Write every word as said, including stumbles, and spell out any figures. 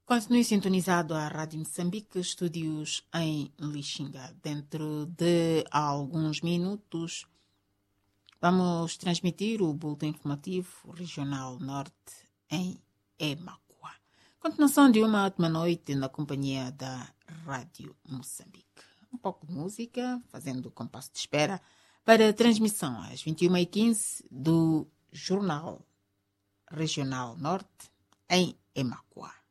Continue sintonizado à Rádio Moçambique, estúdios em Lixinga. Dentro de alguns minutos, vamos transmitir o boletim informativo regional norte em Emacua. Continuação de uma ótima noite na companhia da Rádio Moçambique. Um pouco de música, fazendo o compasso de espera para a transmissão às vinte e uma e quinze do Jornal Regional Norte em Emacua.